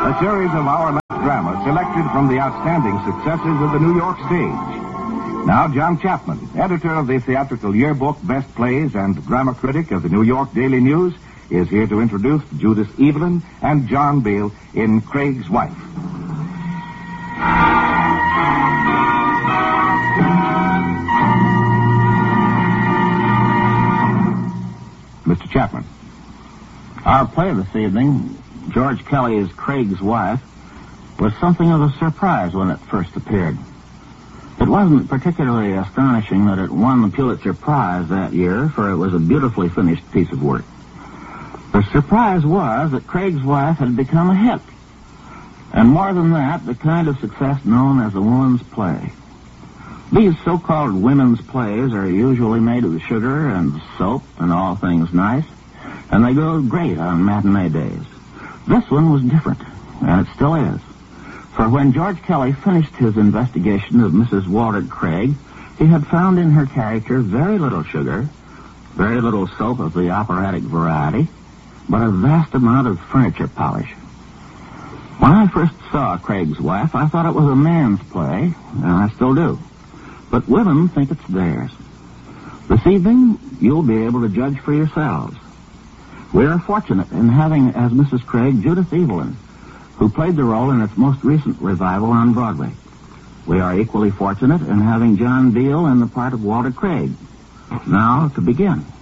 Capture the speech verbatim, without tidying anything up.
a series of hour-length dramas selected from the outstanding successes of the New York stage. Now, John Chapman, editor of the Theatrical Yearbook, Best Plays, and drama critic of the New York Daily News, is here to introduce Judith Evelyn and John Beal in Craig's Wife. Mister Chapman. Our play this evening, George Kelly's Craig's Wife, was something of a surprise when it first appeared. It wasn't particularly astonishing that it won the Pulitzer Prize that year, for it was a beautifully finished piece of work. The surprise was that Craig's Wife had become a hit. And more than that, the kind of success known as a woman's play. These so-called women's plays are usually made of sugar and soap and all things nice, and they go great on matinee days. This one was different, and it still is. For when George Kelly finished his investigation of Missus Walter Craig, he had found in her character very little sugar, very little soap of the operatic variety, but a vast amount of furniture polish. When I first saw Craig's Wife, I thought it was a man's play, and I still do. But women think it's theirs. This evening, you'll be able to judge for yourselves. We are fortunate in having as Missus Craig Judith Evelyn, who played the role in its most recent revival on Broadway. We are equally fortunate in having John Beal in the part of Walter Craig. Now, to begin.